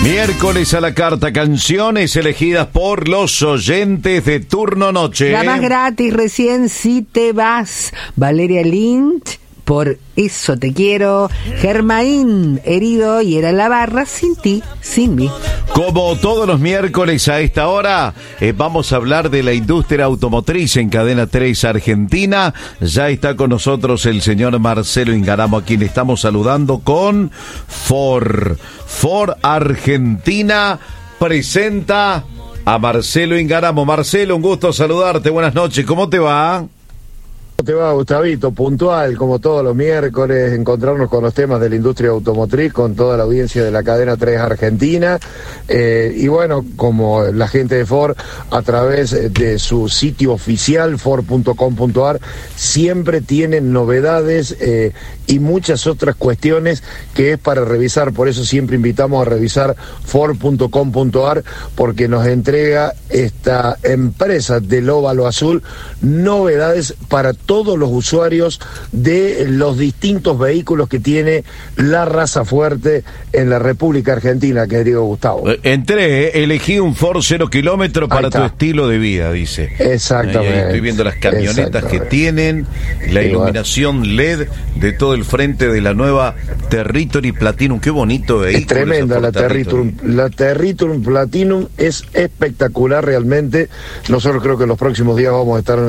Miércoles a la carta, canciones elegidas por los oyentes de Turno Noche. La más gratis recién, Si te vas. Valeria Lynch, Por eso te quiero. Germain, Herido, y era la barra, Sin ti, sin mí. Como todos los miércoles a esta hora, vamos a hablar de la industria automotriz en Cadena 3 Argentina. Ya está con nosotros el señor Marcelo Ingaramo, a quien estamos saludando con Ford. Ford Argentina presenta a Marcelo Ingaramo. Marcelo, un gusto saludarte. Buenas noches. ¿Cómo te va? ¿Cómo te va, Gustavito? Puntual, como todos los miércoles, encontrarnos con los temas de la industria automotriz, con toda la audiencia de la Cadena 3 Argentina. Y bueno, como la gente de Ford, a través de su sitio oficial, Ford.com.ar, siempre tienen novedades y muchas otras cuestiones que es para revisar. Por eso siempre invitamos a revisar Ford.com.ar, porque nos entrega esta empresa del óvalo azul novedades para todos los usuarios de los distintos vehículos que tiene la raza fuerte en la República Argentina, querido Gustavo. Elegí un Ford 0 kilómetro para tu estilo de vida, dice. Exactamente. Ahí estoy viendo las camionetas que tienen, la iluminación LED de todo el frente de la nueva Territory Platinum. Qué bonito vehículo. Es tremenda la Territory. La Territory Platinum es espectacular realmente. Nosotros creo que en los próximos días vamos a estar